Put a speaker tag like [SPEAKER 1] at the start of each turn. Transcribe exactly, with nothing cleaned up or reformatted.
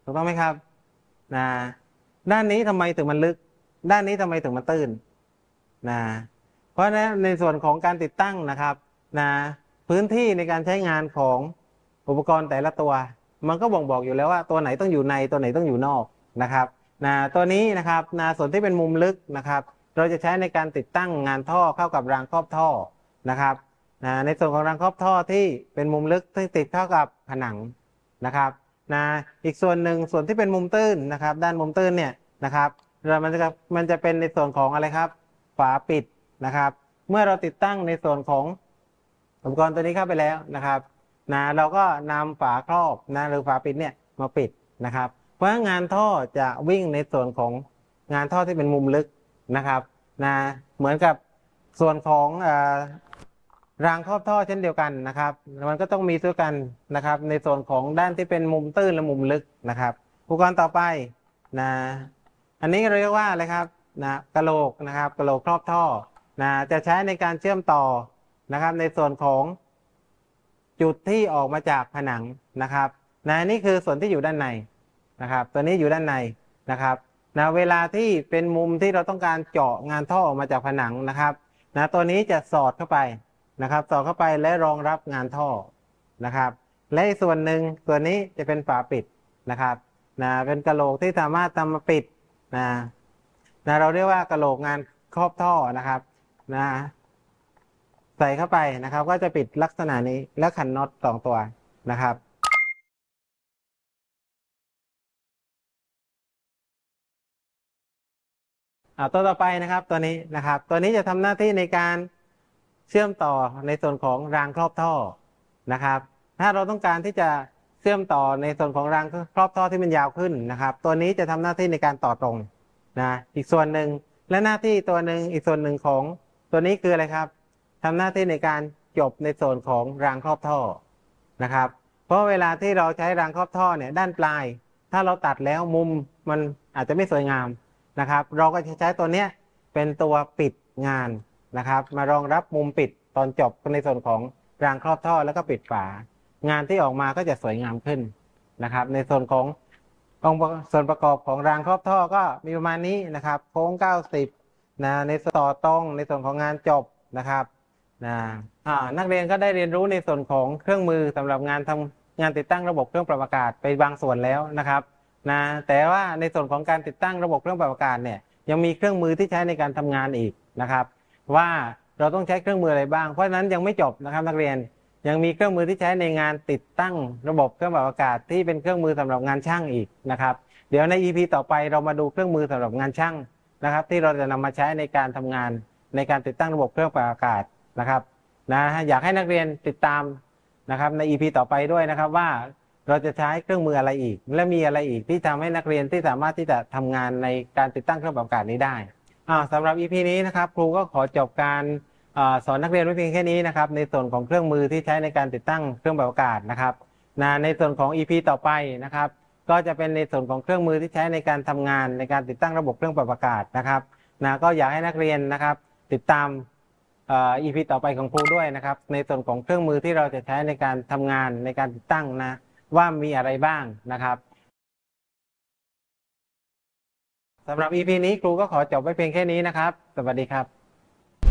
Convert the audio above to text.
[SPEAKER 1] ถูกต้องไหมครับนะด้านนี้ทำไมถึงมันลึกด้านนี้ทำไมถึงมันตื้นนะเพราะฉะนั้นในส่วนของการติดตั้งนะครับนะพื้นที่ในการใช้งานของอุปกรณ์แต่ละตัวมันก็บ่งบอกอยู่แล้วว่าตัวไหนต้องอยู่ในตัวไหนต้องอยู่นอกนะครับนะตัวนี้นะครับนะส่วนที่เป็นมุมลึกนะครับเราจะใช้ในการติดตั้งงานท่อเข้ากับรางครอบท่อนะครับนะในส่วนของรางครอบท่อที่เป็นมุมลึกที่ติดเข้ากับผนังนะครับนะอีกส่วนหนึ่งส่วนที่เป็นมุมตื้นนะครับด้านมุมตื้นเนี่ยนะครับเรามันจะมันจะเป็นในส่วนของอะไรครับฝาปิดนะครับเมื่อเราติดตั้งในส่วนของอุปกรณ์ตัวนี้เข้าไปแล้วนะครับนะเราก็นำฝาครอบนะหรือฝาปิดเนี่ยมาปิดนะครับเพราะงานท่อจะวิ่งในส่วนของงานท่อที่เป็นมุมลึกนะครับนะเหมือนกับส่วนของรางครอบท่อเช่นเดียวกันนะครับมันก็ต้องมีด้วยกันนะครับในส่วนของด้านที่เป็นมุมตื้นและมุมลึกนะครับอุปกรณ์ต่อไปนะอันนี้เรียกว่าอะไรครับนะกะโหลกนะครับกะโหลกครอบท่อนะจะใช้ในการเชื่อมต่อนะครับในส่วนของจุดที่ออกมาจากผนังนะครับนะนี่คือส่วนที่อยู่ด้านในนะครับตัวนี้อยู่ด้านในนะครับนะเวลาที่เป็นมุมที่เราต้องการเจาะงานท่อออกมาจากผนังนะครับนะตัวนี้จะสอดเข้าไปนะครับสอดเข้าไปและรองรับงานท่อนะครับและอีกส่วนหนึ่งตัวนี้จะเป็นฝาปิดนะครับนะเป็นกะโหลกที่สามารถทำมาปิดนะนะเราเรียกว่ากะโหลกงานครอบท่อนะครับนะใส่เข้าไปนะครับก็จะปิดลักษณะนี้แล้วขันน็อตสองตัวนะครับอ่าตัวต่อไปนะครับตัวนี้นะครับตัวนี้จะทำหน้าที่ในการเชื่อมต่อในส่วนของรางครอบท่อนะครับถ้าเราต้องการที่จะเชื่อมต่อในส่วนของรางครอบท่อที่มันยาวขึ้นนะครับตัวนี้จะทำหน้าที่ในการต่อตรงนะอีกส่วนหนึ่งและหน้าที่ตัวหนึ่งอีกส่วนหนึ่งของตัวนี้คืออะไรครับทำหน้าที่ในการจบในส่วนของรางครอบท่อนะครับเพราะเวลาที่เราใช้รางครอบท่อเนี่ยด้านปลายถ้าเราตัดแล้วมุมมันอาจจะไม่สวยงามนะครับเราก็จะใช้ตัวเนี้ยเป็นตัวปิดงานนะครับมารองรับมุมปิดตอนจบในส่วนของรางครอบท่อแล้วก็ปิดฝางานที่ออกมาก็จะสวยงามขึ้นนะครับในส่วนขององค์ส่วนประกอบของรางครอบท่อก็มีประมาณนี้นะครับโค้งเก้าสิบนะในต่อตรงในส่วนของงานจบนะครับนะอ่านักเรียนก็ได้เรียนรู้ในส่วนของเครื่องมือสำหรับงานทำงานติดตั้งระบบเครื่องปรับอากาศไปบางส่วนแล้วนะครับนะแต่ว่าในส่วนของการติดตั้งระบบเครื่องปรับอากาศเนี่ยยังมีเครื่องมือที่ใช้ในการทำงานอีกนะครับว่าเราต้องใช้เครื่องมืออะไรบ้างเพราะฉะนั้นยังไม่จบนะครับนักเรียนยังมีเครื่องมือที่ใช้ในงานติดตั้งระบบเครื่องปรับอากาศที่เป็นเครื่องมือสำหรับงานช่างอีกนะครับเดี๋ยวใน อี พี ต่อไปเรามาดูเครื่องมือสำหรับงานช่างนะครับที่เราจะนำมาใช้ในการทำงานในการติดตั้งระบบเครื่องปรับอากาศนะครับนะอยากให้นักเรียนติดตามนะครับใน อี พี ต่อไปด้วยนะครับว่าเราจะใช้เครื่องมืออะไรอีกและมีอะไรอีกที่ทำให้นักเรียนที่สามารถที่จะทำงานในการติดตั้งเครื่องปรับอากาศนี้ได้สำหรับ อี พี นี้นะครับครูก็ขอจบการสอนนักเรียนไว้เพียงแค่นี้นะครับในส่วนของเครื่องมือที่ใช้ในการติดตั้งเครื่องปรับอากาศนะครับนะในส่วนของ อี พี ต่อไปนะครับก็จะเป็นในส่วนของเครื่องมือที่ใช้ในการทำงานในการติดตั้งระบบเครื่องปรับอากาศนะครับนะก็อยากให้นักเรียนนะครับติดตามอี พี ต่อไปของครูด้วยนะครับในส่วนของเครื่องมือที่เราจะใช้ในการทำงานในการติดตั้งนะว่ามีอะไรบ้างนะครับสำหรับ อี พี นี้ครูก็ขอจบไว้เพียงแค่นี้นะครับสวัสดีครับ